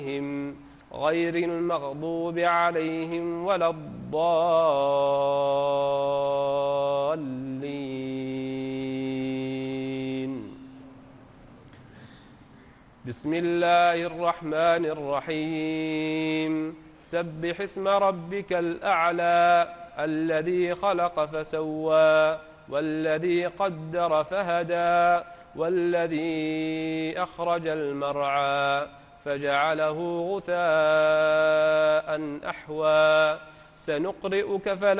غير المغضوب عليهم ولا الضالين. بسم الله الرحمن الرحيم. سبح اسم ربك الأعلى الذي خلق فسوى والذي قدر فهدى والذي أخرج المرعى فجعله غثاء أحوى سنقرئك فلا